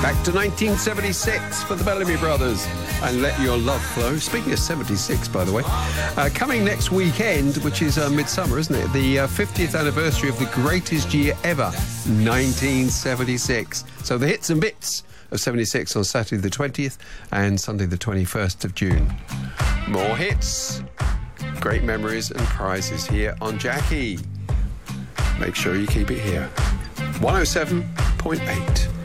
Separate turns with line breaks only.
Back to 1976 for the Bellamy Brothers and Let Your Love Flow. Speaking of 76, by the way, coming next weekend, which is midsummer, isn't it? The 50th anniversary of the greatest year ever, 1976. So the hits and bits of 76 on Saturday the 20th and Sunday the 21st of June. More hits, great memories and prizes here on Jackie. Make sure you keep it here. 107.8.